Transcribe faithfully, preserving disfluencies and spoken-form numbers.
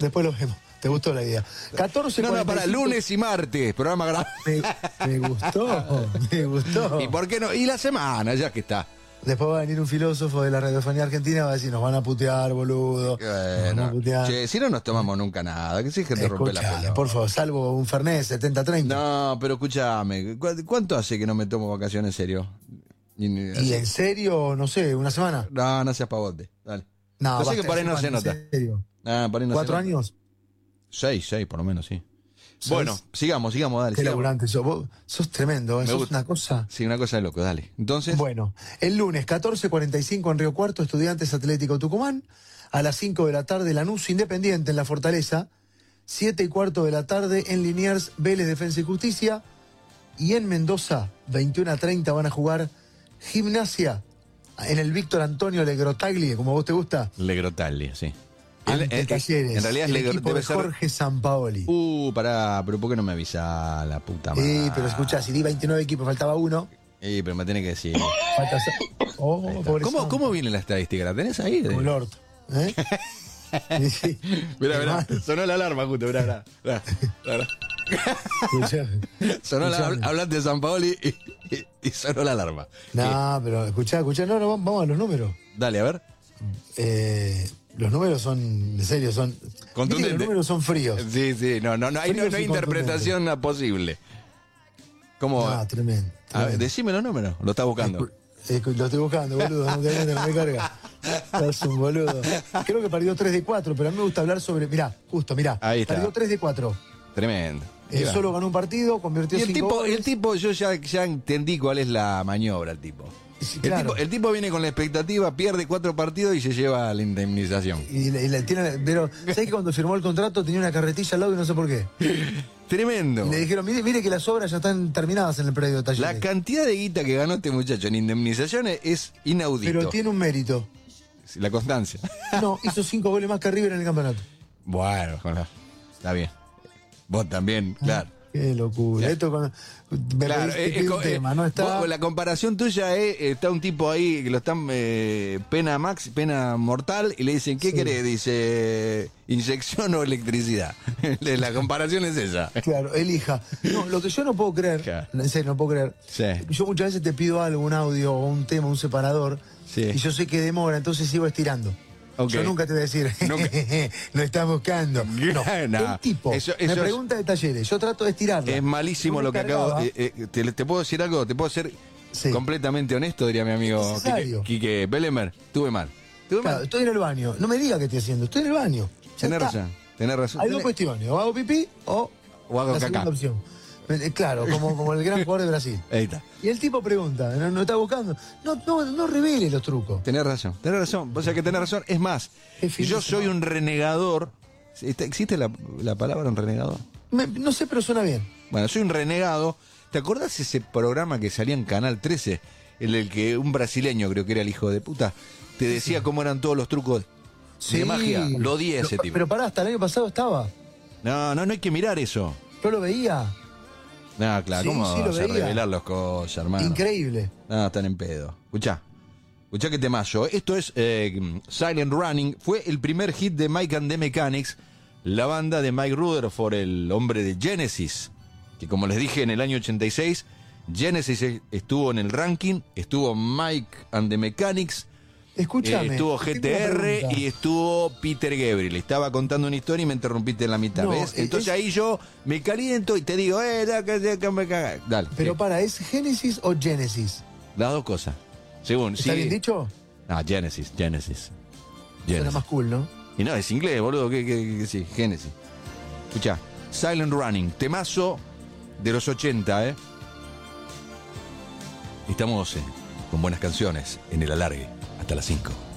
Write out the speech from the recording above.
Después lo vemos. ¿Te gustó la idea? catorce No, no, para lunes y martes, programa grabado. Me, me gustó, me gustó. ¿Y por qué no? Y la semana, ya que está. Después va a venir un filósofo de la radiofonía argentina y va a decir, nos van a putear, boludo. Bueno, nos van a putear. Che, si no nos tomamos nunca nada, que sí que te rompe la Escuchá, pelota. por favor, salvo un Fernet setenta treinta. No, pero escúchame, ¿cu- ¿cuánto hace que no me tomo vacaciones en serio? Y, ¿Y en serio? No sé, ¿una semana? No, no seas pavote, dale. No, Yo sé basta que por ahí de no se semana, nota. ¿en serio? Ah, por ahí no se ¿Cuatro nota. años? Seis, seis por lo menos, sí. ¿Seis? Bueno, sigamos, sigamos, dale. Qué sigamos. laburante sos. Vos sos tremendo, Me eso es gusta. una cosa... Sí, una cosa de loco, dale. Entonces, Bueno, el lunes catorce cuarenta y cinco en Río Cuarto, Estudiantes Atlético Tucumán. A las cinco de la tarde, Lanús Independiente en La Fortaleza. siete y cuarto de la tarde en Liniers, Vélez Defensa y Justicia. Y en Mendoza, veintiuno a treinta van a jugar Gimnasia en el Víctor Antonio Legrotaglie, como a vos te gusta. Legrotaglie, sí. Ante El- el- Talleres, en realidad es el Legro- equipo debe de ser. Jorge Sampaoli. Uh, pará, pero ¿por qué no me avisa la puta madre? Sí, pero escuchá, si di veintinueve equipos, faltaba uno. Eh, pero me tiene que decir. Falta... Oh, pobre ¿Cómo, Sampa. ¿Cómo viene la estadística? ¿La tenés ahí? Como el orto. ¿Eh? Sí, sí. Mirá, mirá, Hermano, sonó la alarma justo, mirá, mirá, mirá, mirá. escuchame. Sonó la, Escuchame. hablaste de San Paoli y, y- y sonó la alarma. No, pero escuchá, escuchá, no, no, vamos vamos a los números. Dale, a ver. Eh, los números son, en serio, son... Viste que Contundente. los números son fríos. Sí, sí, no, no, no hay, no, Fríos no hay y interpretación posible. ¿Cómo? No, tremendo. A ver, tremendo. decime los números, lo estás buscando. Escu- escu- lo estoy buscando, boludo, no te no me carga. Estás un boludo. Creo que perdió tres de cuatro, pero a mí me gusta hablar sobre... Mirá, justo, mirá. Ahí está. Perdió tres de cuatro. Tremendo. Eh, Mirá. solo ganó un partido, convirtió Y el cinco tipo, goles. el tipo, yo ya, ya entendí cuál es la maniobra, el tipo. Sí, El, claro. tipo. el tipo viene con la expectativa, pierde cuatro partidos y se lleva la indemnización. Y, le- y le tiene, pero, ¿sabes que cuando firmó el contrato tenía una carretilla al lado y no sé por qué? Tremendo. Y le dijeron, mire, mire que las obras ya están terminadas en el predio de La Talleres. cantidad de guita que ganó este muchacho en indemnizaciones es inaudito. Pero tiene un mérito. La constancia. No, hizo cinco goles más que River en el campeonato. Bueno, ojalá. Está bien. Vos también, claro. Qué locura. Ya. Esto con, me Claro, pediste eh, que eh, un co- eh, tema, ¿no está? vos, la comparación tuya es, eh, está un tipo ahí que lo están eh, pena max, pena mortal, y le dicen, ¿qué Sí. querés? Dice, inyección o electricidad. la comparación es esa. Claro, elija. No, lo que yo no puedo creer, Claro. en serio, no puedo creer. Sí. Yo muchas veces te pido algo, un audio o un tema, un separador, Sí. y yo sé que demora, entonces sigo estirando. Ok. Yo nunca te voy a decir, Nunca. lo estás buscando. No, No, el tipo eso- me eso es- pregunta de Talleres, yo trato de estirarla. Es malísimo Yo me lo que acabo. cargaba. eh, eh, te, te puedo decir algo? ¿Te puedo ser Sí. completamente honesto? Diría mi amigo Es necesario. Quique, Quique Belemer. Tuve mal. Tuve Claro, mal. estoy en el baño. No me diga qué estoy haciendo, estoy en el baño. Ya Tenés está. razón. Tenés razón. Hay dos Tenés- cuestiones, o hago pipí o, O hago la caca. segunda opción. Eh, Claro, como, como el gran jugador de Brasil. Ahí está. Y el tipo pregunta, ¿no, no está buscando? No, no, no revele los trucos. Tenés razón, tenés razón. O sea que tenés razón. Es más, Qué fin yo de soy semana. un renegador. ¿Está- ¿Existe la, la palabra un renegador? Me- no sé, pero suena bien. Bueno, soy un renegado. ¿Te acordás ese programa que salía en Canal trece? En el que un brasileño, creo que era el hijo de puta, te decía cómo eran todos los trucos de magia. Lo odié ese Pero- tipo. Pero pará, hasta el año pasado estaba. No, no, no hay que mirar eso. Yo lo veía. No, claro, Sí, ¿cómo sí, lo vas a veía. revelar las cosas, hermano? Increíble. No, están en pedo. Escuchá. Escuchá que temazo. Esto es eh, Silent Running. Fue el primer hit de Mike and the Mechanics, la banda de Mike Rutherford, el hombre de Genesis. Que como les dije, en el año ochenta y seis, Genesis estuvo en el ranking, estuvo Mike and the Mechanics, Escúchame. eh, estuvo tengo G una T R pregunta. y estuvo Peter Gabriel. Estaba contando una historia y me interrumpiste en la mitad, No, ¿ves? eh, Entonces es- ahí yo me caliento y te digo, eh, da, que- que- que me caga. Dale. Pero sí. para, ¿es Génesis o Genesis? Las dos cosas. Según, ¿Está sí. bien dicho? Ah, Genesis, Genesis. Suena Genesis. más cool, ¿no? Y no, es inglés, boludo, que, que, que sí, Genesis. Escuchá, Silent Running, temazo de los ochenta, ¿eh? Estamos eh, con buenas canciones en el alargue, hasta las cinco.